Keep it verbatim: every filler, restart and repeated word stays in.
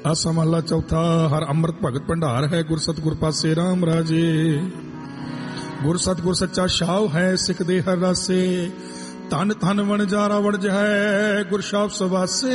आसा महला चौथा। हर अमृत भगत भंडार है, गुर सतगुर पासे राम राजे। गुर सतगुर सच्चा शाव है, सिख दे हर रासे। धन धन वणजारा वणज है, गुर शाप सवासे।